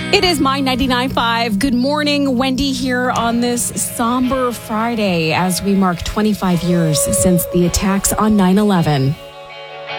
It is My 99.5. Good morning. Wendy here on this somber Friday as we mark 25 years since the attacks on 9/11.